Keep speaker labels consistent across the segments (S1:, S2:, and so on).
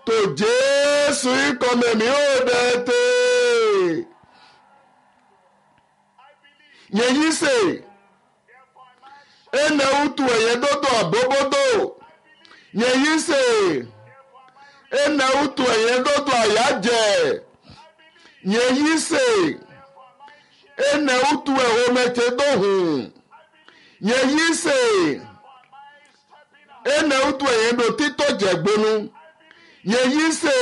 S1: tó Jésù ìkọ̀mẹ̀mí ó dẹ̀tẹ̀. Yẹ̀yí sè ẹnẹ utu ẹ̀yẹ dọ́dọ̀ àbóbódò. Yẹ̀yí sè ẹnẹ utu ẹ̀yẹ dọ́dọ̀ àyájẹ̀. Yẹ̀yí sè ẹnẹ utu ẹ̀hó mẹ́tẹ̀ dọ̀hùn. Yẹ̀yí sè ẹnẹ utu ẹ̀yẹ dọ̀ títọ̀ jẹ̀gbónú. Yẹ̀yí sè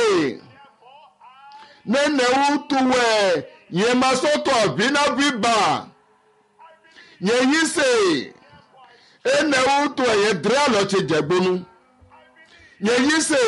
S1: nẹ́nẹ̀ utu wẹ̀ yẹn máa sọ́tọ̀ àbínàbíbà. Yẹ̀yí sè ẹnẹ utu ẹ̀yẹ dìrẹ́ àlọ́tì jẹ̀gbónú. Yẹ̀yí sè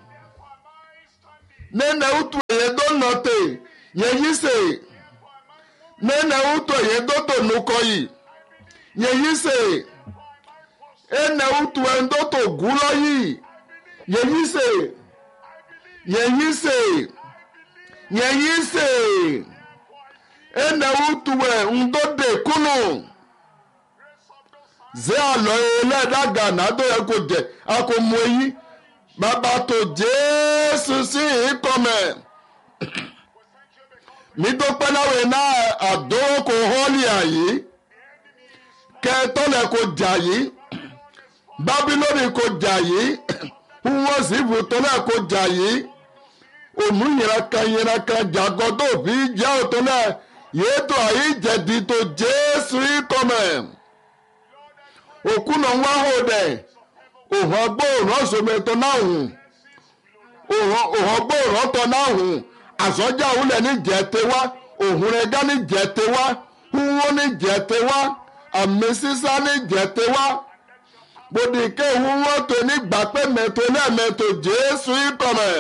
S1: nẹ́nẹ̀ utu ẹ̀yẹ dọ́nọ̀tẹ̀. Yẹ̀yí sè nẹ́nẹ̀ utu ẹ̀yẹ dọ́tọ̀ nukọ̀yì. Yẹ̀yí sè ẹnẹ utu ẹ̀yẹ dọ́tọ̀ gúlọ́yì. Yẹ̀yí sè yẹ̀yí sè yẹ̀yí sè ẹnẹ utu ẹ̀ ńdọ́dẹ̀ kúnnù. Zé àlọ́ ẹlẹ́dàgà nàdó yẹ kó jẹ akọ̀mọ̀ èyí bàbá tó Jésù sí ìkọ̀mẹ̀. Mi dúpẹ́ láwọn iná àdówó kò họ́ọ̀lì àyè kẹtọ́lẹ̀ kò jà yìí Bábílónì kò jà yìí wọ́n sì bùtọ́lẹ̀ kò jà yìí òmù yìnraka jàgọ́dọ̀ bí jẹ́ òtọ́lẹ̀ yéètò àyè jẹ̀dí tó Jésù ìkọ̀mẹ̀. Òkú náà wá hó dẹ̀ òhun agbóhùn ọ̀sọ̀mẹ̀tọ̀ náà hùn òhun agbóhùn ọ̀tọ̀ náà hùn àsọjà òwúlẹ̀ ní jẹ̀tẹ̀ wá òhun rẹ̀ gá ní jẹ̀tẹ̀ wá húwó ní jẹ̀tẹ̀ wá àmì sísá ní jẹ̀tẹ̀ wá gbòdìkẹ́ húwó tó ní gbàpẹ́ mẹ́tò lẹ́ẹ̀mẹ́tò Jésù ìkọ̀mẹ̀.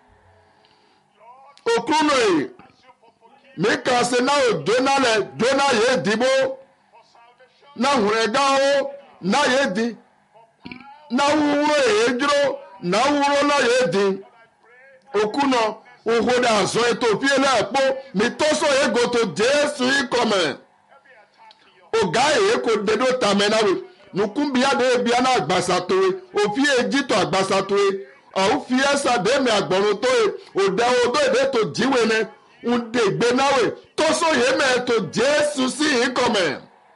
S1: Òkú náà mi kàn sí náà ò jóná yé dìbò náà hùn rẹ̀ gá ó náà yé di náà húwó èyí dúró náà húwó náà yé di. Òkú náà òhòdà àzọ ètò òfìlẹ̀ ẹ̀pọ̀ mi tó sọ ego tó Jésù ìkọ̀mẹ̀. Ọ̀gá èyí kò dédó tàmẹ́náwé nukumbia de bia na agbasatoe òfin ejito agbasatoe òfin ẹ̀sà dẹ́mi àgbọ̀rún tó e òdẹ odó èdè tó jíwe ne ǹdè gbénáwé tó sóyè mẹ́ tó Jésù sí ìkọ̀mẹ̀.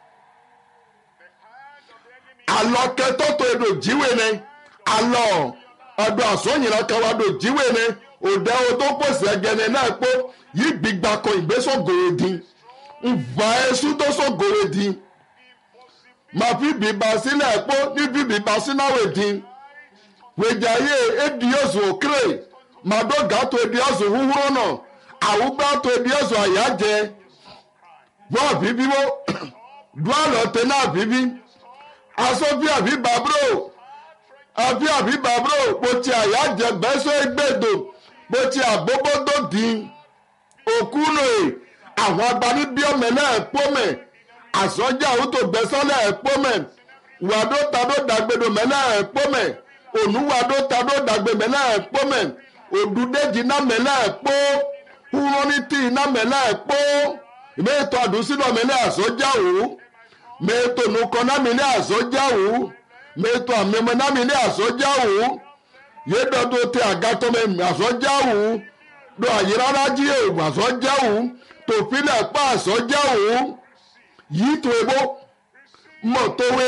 S1: Àlọ́ kẹtọ́ tó èdò jíwe ne àlọ́ ọdún àsọyìnrán kan wá dò jíwe ne òdẹ odó pòsè ẹgẹnẹ náà pọ̀ yìí gbígbà kan ìgbésọ̀gòrè dín nva ẹ̀sù tó sọ̀gòrè dín. Ma fi bìbà sílẹ̀ pọ̀ ní fi bìbà sínáwé dín. Wèjàyè èdìyọ̀sù òkèrè màdọ́gà tó èdìyọ̀sù húhúrò náà àwùgbà tó èdìyọ̀sù àyájẹ. Wọ́n àbíbí wó dúàlọ́ tẹ náà bíbí. Asọ́fí àbí bàbúrò àbí bàbúrò bó ti àyájẹ bẹ́sọ̀ ẹgbẹ́dò bó ti àbóbódò dín. Òkú nòye àwọn agbanibíọ́mẹ̀ náà pọ́mẹ̀. Àsọjà òtò gbẹ́sọ́lẹ̀ ẹ̀pọ́mẹ̀ wàdó tadó dàgbèdò mẹ́lẹ̀ ẹ̀pọ́mẹ̀ ònúwàdó tadó dàgbè mẹ́lẹ̀ ẹ̀pọ́mẹ̀ òdùdéjì náà mẹ́lẹ̀ ẹ̀pọ́ húrọ́nìtì náà mẹ́lẹ̀ ẹ̀pọ́ mẹ́tò àdúsílọ̀ mẹ́lẹ̀ àsọjà òwú mẹ́tò nukọ náà mẹ́lẹ̀ àsọjà òwú mẹ́tò àmẹ́mẹ́ náà mẹ́lẹ̀ àsọjà òwú yédọ́dọ́ tẹ àgàtọ́mẹ́ àsọjà òwú do àyírára jí èèwọ̀ àsọjà òwú tòfilẹ̀ pa àsọjà òwú yìí tó ebó mọ̀tòwé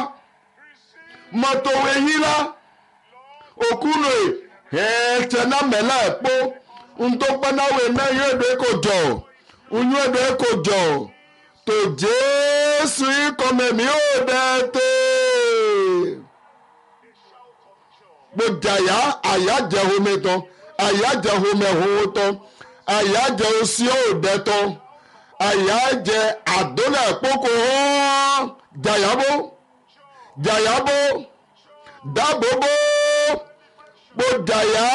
S1: yíra òkúlò ẹ̀ẹ́tẹ̀ náà mẹ́lá ẹ̀pọ́ ntọ́pẹ́náwé náà yóò dé kò jọ oyún èdè kò jọ tó Jésù ìkọ̀mẹ̀mí ó dẹ́tẹ̀ gbòjàyà àyájẹ̀hómi tán àyájẹ̀hómi ẹ̀hómi tán àyájẹ̀ òsì ó dẹ́tọ̀ àyájẹ àdólẹ̀ pọ́kò hàn jàyàbó dábòbò gbòjàyà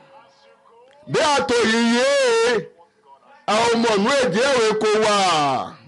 S1: bí àtòyìyé àwọn ọmọ ìlú èdè ẹ̀wẹ̀ kò wà.